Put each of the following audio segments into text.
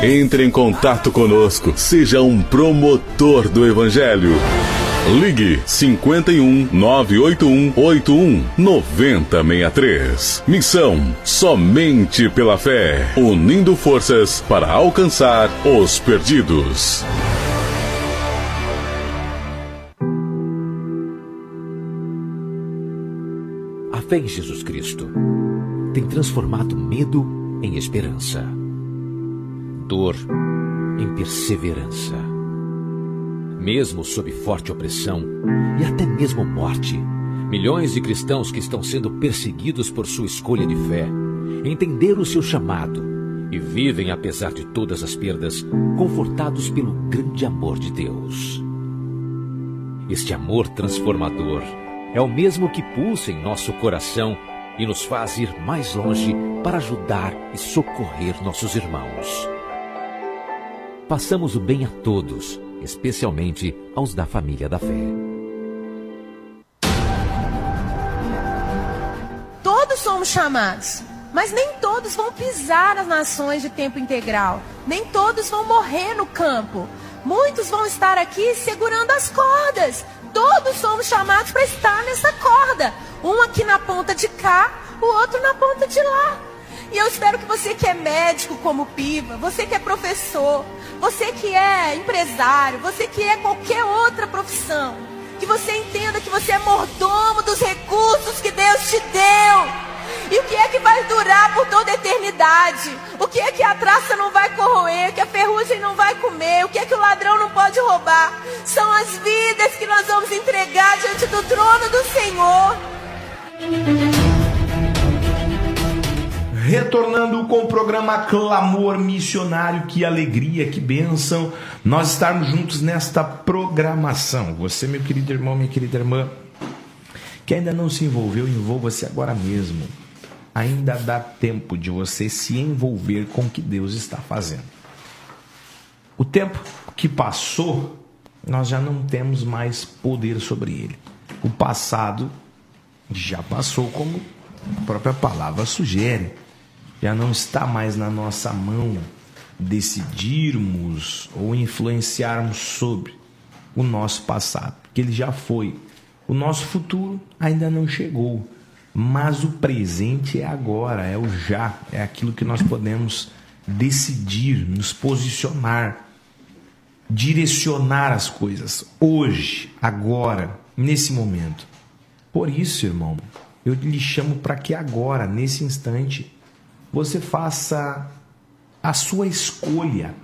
Entre em contato conosco, seja um promotor do Evangelho. Ligue 51 981 81 9063. Missão Somente pela Fé, unindo forças para alcançar os perdidos. A fé em Jesus Cristo tem transformado medo em esperança, dor em perseverança. Mesmo sob forte opressão e até mesmo morte, milhões de cristãos que estão sendo perseguidos por sua escolha de fé entenderam o seu chamado e vivem, apesar de todas as perdas, confortados pelo grande amor de Deus. Este amor transformador é o mesmo que pulsa em nosso coração e nos faz ir mais longe para ajudar e socorrer nossos irmãos. Façamos o bem a todos, especialmente aos da família da fé. Todos somos chamados, mas nem todos vão pisar as nações de tempo integral. Nem todos vão morrer no campo. Muitos vão estar aqui segurando as cordas. Todos somos chamados para estar nessa corda. Um aqui na ponta de cá, o outro na ponta de lá. E eu espero que você que é médico como Piva, você que é professor, você que é empresário, você que é qualquer outra profissão, que você entenda que você é mordomo dos recursos que Deus te deu. E o que é que vai durar por toda a eternidade? O que é que a traça não vai corroer? Que a ferrugem não vai comer? O que é que o ladrão não pode roubar? São as vidas que nós vamos entregar diante do trono do Senhor. Retornando com o programa Clamor Missionário. Que alegria, que bênção nós estarmos juntos nesta programação. Você, meu querido irmão, minha querida irmã, que ainda não se envolveu, envolva-se agora mesmo. Ainda dá tempo de você se envolver com o que Deus está fazendo. O tempo que passou, nós já não temos mais poder sobre ele. O passado já passou, como a própria palavra sugere. Já não está mais na nossa mão decidirmos ou influenciarmos sobre o nosso passado, porque ele já foi. O nosso futuro ainda não chegou, mas o presente é agora, é o já, é aquilo que nós podemos decidir, nos posicionar, direcionar as coisas, hoje, agora, nesse momento. Por isso, irmão, eu lhe chamo para que agora, nesse instante, você faça a sua escolha.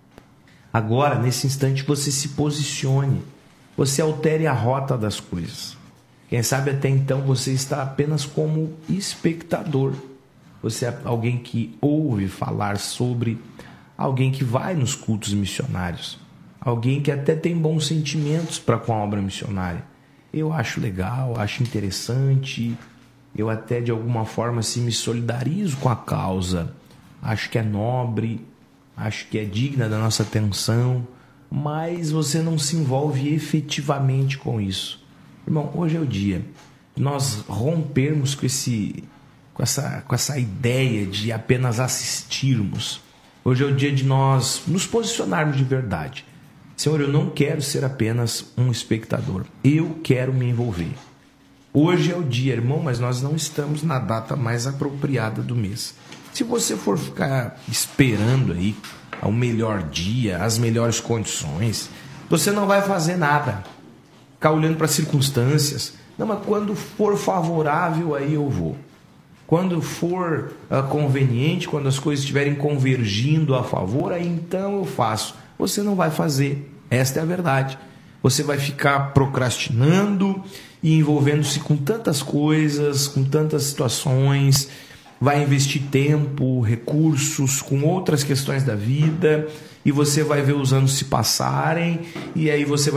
Agora, nesse instante, você se posicione. Você altere a rota das coisas. Quem sabe até então você está apenas como espectador. Você é alguém que ouve falar sobre, alguém que vai nos cultos missionários, alguém que até tem bons sentimentos para com a obra missionária. Eu acho legal, acho interessante, eu até de alguma forma assim, me solidarizo com a causa, acho que é nobre, acho que é digna da nossa atenção, mas você não se envolve efetivamente com isso. Irmão, hoje é o dia de nós rompermos com essa ideia de apenas assistirmos. Hoje é o dia de nós nos posicionarmos de verdade. Senhor, eu não quero ser apenas um espectador, eu quero me envolver. Hoje é o dia, irmão, mas nós não estamos na data mais apropriada do mês. Se você for ficar esperando aí o melhor dia, as melhores condições, você não vai fazer nada. Ficar olhando para as circunstâncias. Não, mas quando for favorável, aí eu vou. Quando for conveniente, quando as coisas estiverem convergindo a favor, aí então eu faço. Você não vai fazer. Esta é a verdade. Você vai ficar procrastinando e envolvendo-se com tantas coisas, com tantas situações, vai investir tempo, recursos, com outras questões da vida, e você vai ver os anos se passarem, e aí você vai